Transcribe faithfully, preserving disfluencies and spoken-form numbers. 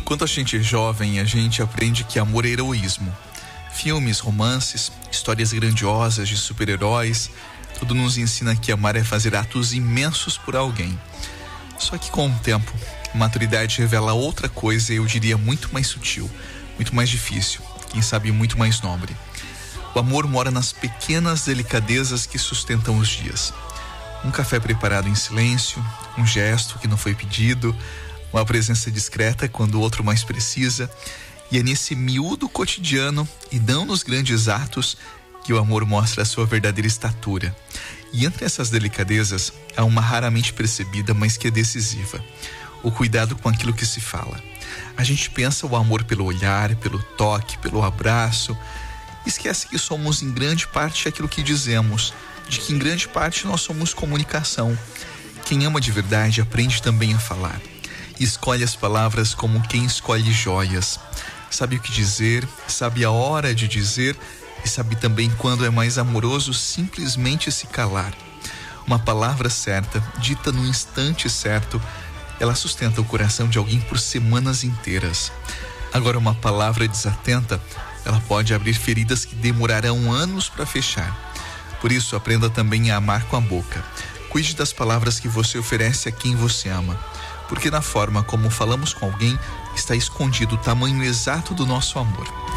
Quando a gente é jovem, a gente aprende que amor é heroísmo. Filmes, romances, histórias grandiosas de super-heróis, tudo nos ensina que amar é fazer atos imensos por alguém. Só que com o tempo, a maturidade revela outra coisa, eu diria muito mais sutil, muito mais difícil, quem sabe muito mais nobre. O amor mora nas pequenas delicadezas que sustentam os dias. Um café preparado em silêncio, um gesto que não foi pedido, uma presença discreta quando o outro mais precisa. E é nesse miúdo cotidiano e não nos grandes atos que o amor mostra a sua verdadeira estatura. E entre essas delicadezas há uma raramente percebida, mas que é decisiva: o cuidado com aquilo que se fala. A gente pensa o amor pelo olhar, pelo toque, pelo abraço. Esquece que somos em grande parte aquilo que dizemos, de que em grande parte nós somos comunicação. Quem ama de verdade aprende também a falar. E escolhe as palavras como quem escolhe joias. Sabe o que dizer, sabe a hora de dizer e sabe também quando é mais amoroso simplesmente se calar. Uma palavra certa, dita no instante certo, ela sustenta o coração de alguém por semanas inteiras. Agora, uma palavra desatenta, ela pode abrir feridas que demorarão anos para fechar. Por isso, aprenda também a amar com a boca. Cuide das palavras que você oferece a quem você ama, porque na forma como falamos com alguém está escondido o tamanho exato do nosso amor.